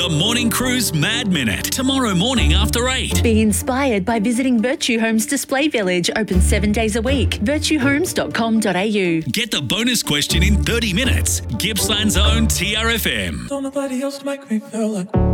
The Morning Cruise Mad Minute. Tomorrow morning after 8. Be inspired by visiting Virtue Homes Display Village, open 7 days a week. virtuehomes.com.au. Get the bonus question in 30 minutes. Gippsland's own TRFM. Don't nobody else make me feel like